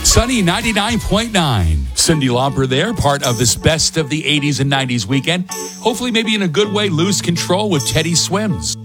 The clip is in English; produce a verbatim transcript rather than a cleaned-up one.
Sunny ninety-nine point nine. Cyndi Lauper there, part of this best of the eighties and nineties weekend. Hopefully maybe in a good way, lose control with Teddy Swims.